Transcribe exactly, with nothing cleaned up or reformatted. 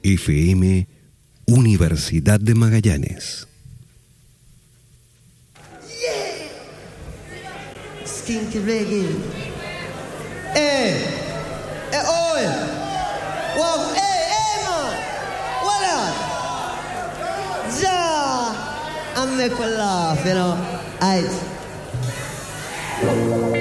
F M Universidad de Magallanes. Yeah. Skinky reggae. Eh. Eh, oh. Wow. Hey, hey, man. What up? Ja. I make me laugh, you know. Aight.